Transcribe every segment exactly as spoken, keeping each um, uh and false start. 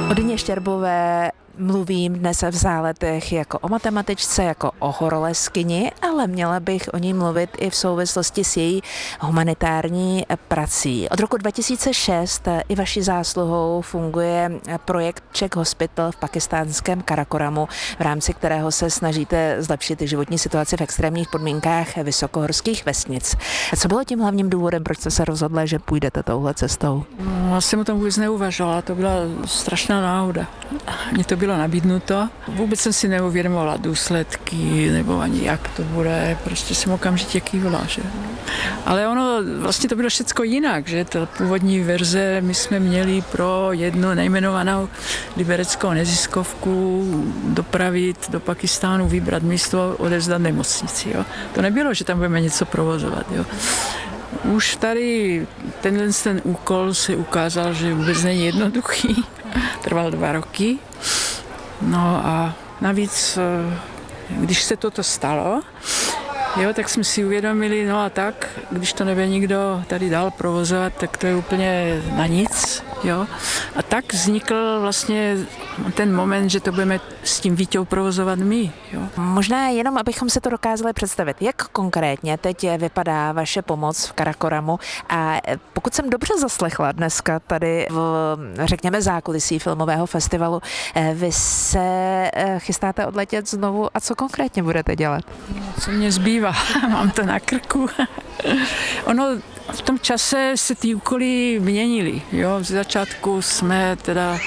O Dyně Štěrbové mluvím dnes v Záletech jako o matematičce, jako o horolezkyni, ale měla bych o ní mluvit i v souvislosti s její humanitární prací. Od roku dva tisíce šest i vaší zásluhou funguje projekt Czech Hospital v pakistánském Karakoramu, v rámci kterého se snažíte zlepšit životní situaci v extrémních podmínkách vysokohorských vesnic. Co bylo tím hlavním důvodem, proč jste se rozhodla, že půjdete touhle cestou? No, já jsem o tom vůbec neuvažovala, to byla strašná náhoda. Mně to bylo nabídnuto. Vůbec jsem si neuvědomovala důsledky, nebo ani jak to bude, prostě jsem okamžitě kývla, že? Ale ono, vlastně to bylo všecko jinak, že? Ta původní verze my jsme měli pro jednu nejmenovanou libereckou neziskovku dopravit do Pakistánu, vybrat místo, odevzdat nemocnici, jo? To nebylo, že tam budeme něco provozovat, jo? Už tady tenhle ten úkol se ukázal, že vůbec není jednoduchý. Trval dva roky. No a navíc, když se toto stalo, jo, tak jsme si uvědomili, no a tak, když to nebude nikdo tady dál provozovat, tak to je úplně na nic, jo. A tak vznikl vlastně ten moment, že to budeme s tím Víťou provozovat my, jo. Možná jenom, abychom si to dokázali představit, jak konkrétně teď vypadá vaše pomoc v Karakoramu a pokud jsem dobře zaslechla dneska tady v, řekněme, zákulisí filmového festivalu, vy se chystáte odletět znovu a co konkrétně budete dělat? Co mě zbývá? Mám to na krku. Ono v tom čase se ty úkoly měnily. Jo? V začátku jsme teda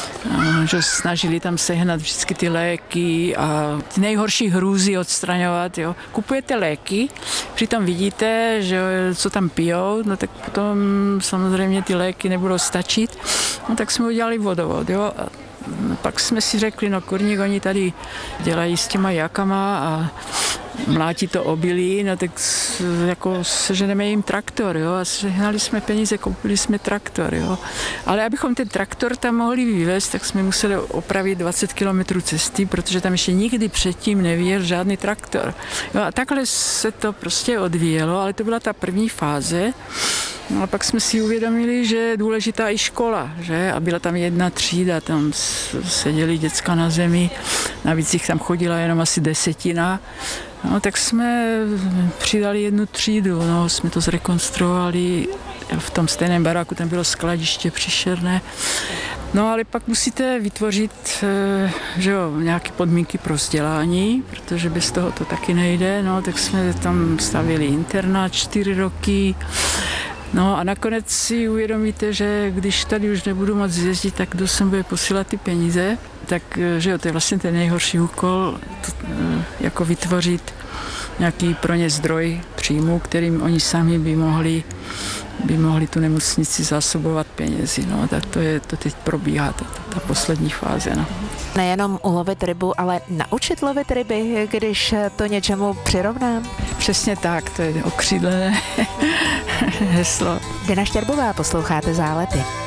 že snažili tam sehnat vždycky ty léky a ty nejhorší hrůzy odstraňovat. Jo? Kupujete léky, přitom vidíte, že co tam pijou, no tak potom samozřejmě ty léky nebudou stačit. No tak jsme udělali vodovod. Jo? A pak jsme si řekli, no kurník, oni tady dělají s těma jakama a mlátí to obilí, no tak jako seženeme jim traktor, jo, a sehnali jsme peníze, koupili jsme traktor, jo. Ale abychom ten traktor tam mohli vyvést, tak jsme museli opravit dvacet kilometrů cesty, protože tam ještě nikdy předtím nevyjel žádný traktor. Jo, a takhle se to prostě odvíjelo, ale to byla ta první fáze. No a pak jsme si uvědomili, že je důležitá i škola, že? A byla tam jedna třída, tam seděli děcka na zemi, navíc jich tam chodila jenom asi desetina. No tak jsme přidali jednu třídu, no, jsme to zrekonstruovali v tom stejném baráku, tam bylo skladiště příšerné. No ale pak musíte vytvořit, že jo, nějaké podmínky pro vzdělání, protože bez toho to taky nejde, no, tak jsme tam stavili internát čtyři roky. No a nakonec si uvědomíte, že když tady už nebudu moc jezdit, tak kdo sem bude posílat ty peníze, tak že jo, to je vlastně ten nejhorší úkol, to, jako vytvořit nějaký pro ně zdroj příjmu, kterým oni sami by mohli, by mohli tu nemocnici zásobovat penězi. No, tak to, je, to teď probíhá, ta, ta poslední fáze. No. Nejenom ulovit rybu, ale naučit lovit ryby, když to něčemu přirovnám? Přesně tak, to je okřídlené heslo. Dyna Štěrbová, posloucháte Zálety.